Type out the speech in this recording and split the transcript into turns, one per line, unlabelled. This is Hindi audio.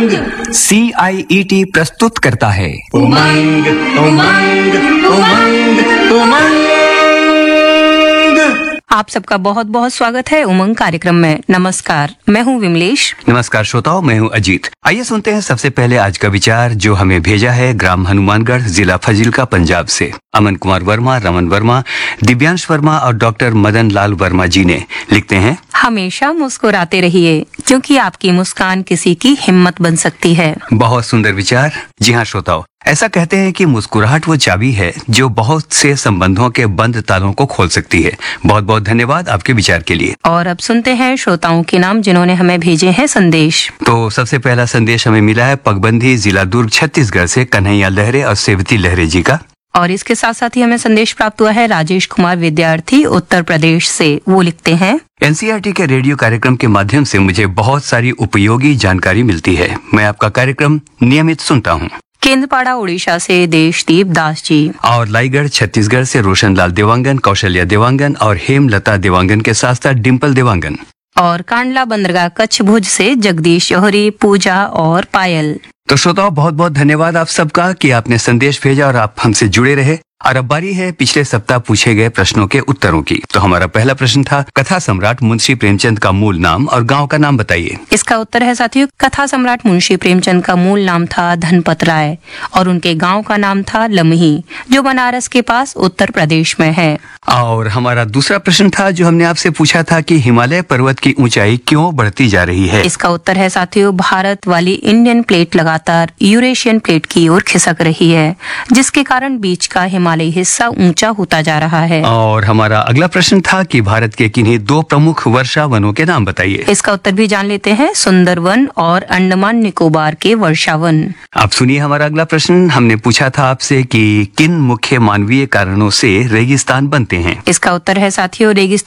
उमंग
CIET प्रस्तुत करता है
उमंग उमंग उमंग उमंग।
आप सबका बहुत बहुत स्वागत है उमंग कार्यक्रम में। नमस्कार, मैं हूं विमलेश।
नमस्कार श्रोताओं, मैं हूं अजीत। आइए सुनते हैं सबसे पहले आज का विचार जो हमें भेजा है ग्राम हनुमानगढ़, जिला फाजिल्का, पंजाब से। अमन कुमार वर्मा, रमन वर्मा, दिव्यांश वर्मा और डॉक्टर मदन लाल वर्मा जी ने लिखते हैं,
हमेशा मुस्कुराते रहिए क्योंकि आपकी मुस्कान किसी की हिम्मत बन सकती है।
बहुत सुंदर विचार। जी हाँ श्रोताओं, ऐसा कहते हैं कि मुस्कुराहट वो चाबी है जो बहुत से संबंधों के बंद तालों को खोल सकती है। बहुत बहुत धन्यवाद आपके विचार के लिए।
और अब सुनते हैं श्रोताओं के नाम जिन्होंने हमें भेजे हैं संदेश।
तो सबसे पहला संदेश हमें मिला है पगबंधी, जिला दुर्ग, छत्तीसगढ़ से कन्हैया लहरे और सेवती लहरे जी का।
और इसके साथ साथ ही हमें संदेश प्राप्त हुआ है राजेश कुमार विद्यार्थी, उत्तर प्रदेश से। वो लिखते हैं,
NCERT के रेडियो कार्यक्रम के माध्यम से मुझे बहुत सारी उपयोगी जानकारी मिलती है। मैं आपका कार्यक्रम नियमित सुनता हूँ।
केंद्रपाड़ा उड़ीसा से देशदीप दास जी।
और लाईगढ़ छत्तीसगढ़ से रोशनलाल देवांगन, कौशल्या देवांगन और हेमलता देवांगन के साथ साथ डिम्पल देवांगन।
और कांडला बंदरगाह कच्छ भुज से जगदीश जौहरी, पूजा और पायल।
तो श्रोताओं, बहुत बहुत धन्यवाद आप सबका कि आपने संदेश भेजा और आप हमसे जुड़े रहे। और अब बारी है पिछले सप्ताह पूछे गए प्रश्नों के उत्तरों की। तो हमारा पहला प्रश्न था, कथा सम्राट मुंशी प्रेमचंद का मूल नाम और गांव का नाम बताइए।
इसका उत्तर है साथियों, कथा सम्राट मुंशी प्रेमचंद का मूल नाम था धनपत राय और उनके गांव का नाम था लमही, जो बनारस के पास उत्तर प्रदेश में है।
और हमारा दूसरा प्रश्न था जो हमने आपसे पूछा था कि हिमालय पर्वत की ऊंचाई क्यों बढ़ती जा रही है।
इसका उत्तर है साथियों, भारत वाली इंडियन प्लेट लगातार यूरेशियन प्लेट की ओर खिसक रही है, जिसके कारण बीच का हिमालयी हिस्सा ऊंचा होता जा रहा है।
और हमारा अगला प्रश्न था कि भारत के किन्हीं दो प्रमुख वर्षा वनों के नाम बताइए।
इसका उत्तर भी जान लेते हैं, सुंदरवन और अंडमान निकोबार के वर्षावन।
आप सुनिए हमारा अगला प्रश्न। हमने पूछा था आपसे कि किन मुख्य मानवीय कारणों से रेगिस्तान बनते हैं।
इसका उत्तर है साथियों, रेगिस्तान